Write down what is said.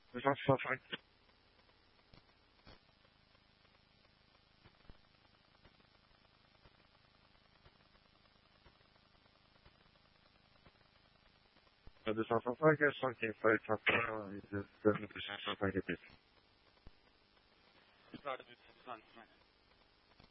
This one's still fine. This one's still fine. Guess something fake. Just 70% something like it. It's not a good sign.